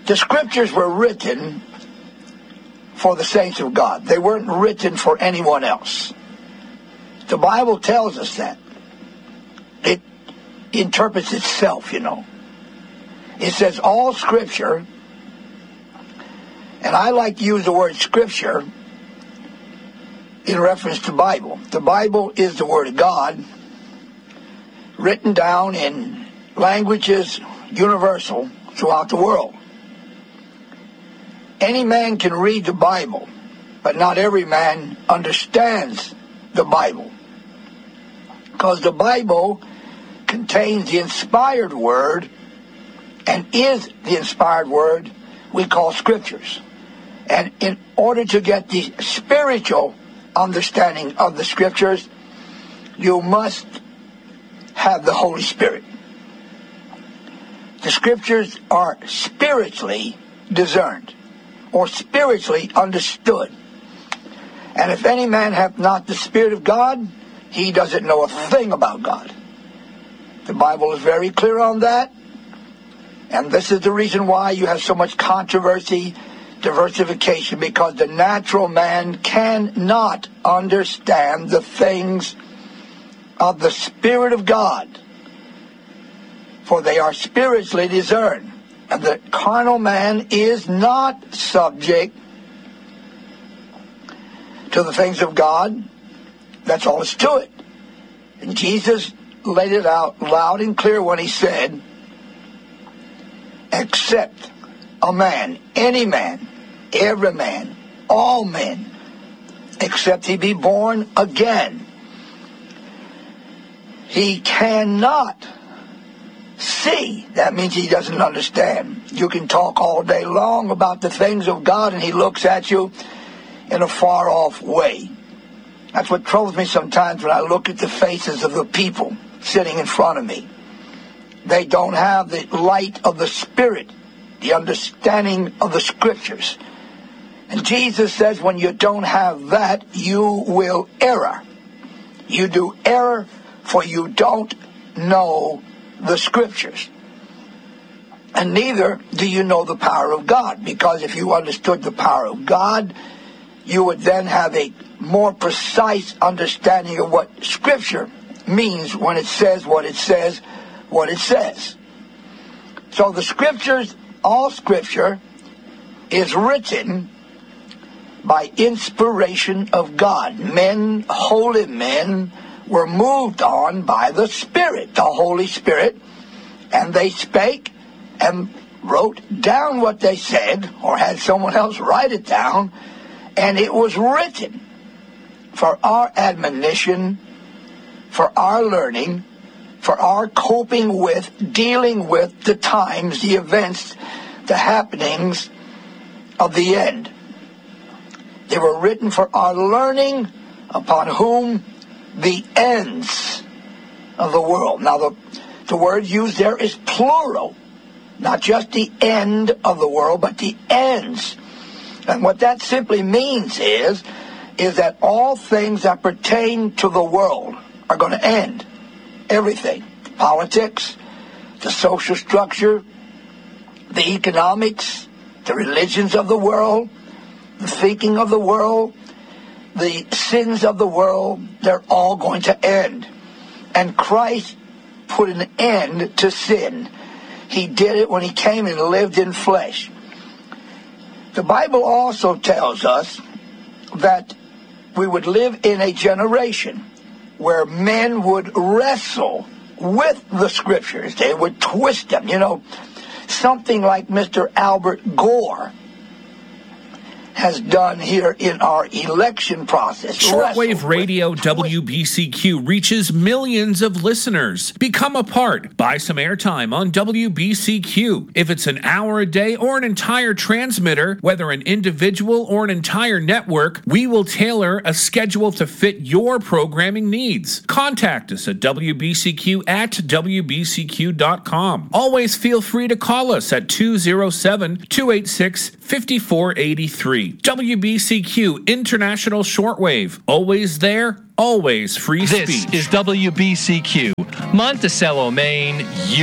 The scriptures were written for the saints of God. They weren't written for anyone else. The Bible tells us that. It interprets itself, you know. It says all scripture, and I like to use the word scripture in reference to Bible. The Bible is the Word of God, written down in languages universal throughout the world. Any man can read the Bible, but not every man understands the Bible. Because the Bible contains the inspired word and is the inspired word we call scriptures. And in order to get the spiritual understanding of the scriptures, you must have the Holy Spirit. The scriptures are spiritually discerned or spiritually understood. And if any man hath not the Spirit of God, he doesn't know a thing about God. The Bible is very clear on that. And this is the reason why you have so much controversy, diversification, because the natural man cannot understand the things of the Spirit of God, for they are spiritually discerned. And the carnal man is not subject to the things of God. That's all it's to it. And Jesus laid it out loud and clear when he said, except a man, any man, every man, all men, except he be born again, he cannot see. That means he doesn't understand. You can talk all day long about the things of God, and he looks at you in a far-off way. That's what troubles me sometimes when I look at the faces of the people sitting in front of me. They don't have the light of the Spirit, the understanding of the Scriptures. And Jesus says when you don't have that, you will err. You do err, for you don't know the Scriptures. And neither do you know the power of God, because if you understood the power of God, you would then have a more precise understanding of what Scripture means when it says what it says, what it says. So the Scriptures, all Scripture, is written by inspiration of God. Men, holy men, were moved on by the Spirit, the Holy Spirit, and they spake and wrote down what they said, or had someone else write it down, and it was written for our admonition, for our learning, for our coping with, dealing with the times, the events, the happenings of the end. They were written for our learning, upon whom the ends of the world. Now, the word used there is plural, not just the end of the world, but the ends. And what that simply means is that all things that pertain to the world are going to end. Everything. Politics, the social structure, the economics, the religions of the world, the thinking of the world, the sins of the world, they're all going to end. And Christ put an end to sin. He did it when he came and lived in flesh. The Bible also tells us that we would live in a generation where men would wrestle with the Scriptures. They would twist them. You know, something like Mr. Albert Gore has done here in our election process. Shortwave Radio WBCQ reaches millions of listeners. Become a part. Buy some airtime on WBCQ. If it's an hour a day or an entire transmitter, whether an individual or an entire network, we will tailor a schedule to fit your programming needs. Contact us at WBCQ@WBCQ.com. Always feel free to call us at 207-286-5483. WBCQ International Shortwave. Always there, always free speech. This is WBCQ, Monticello, Maine.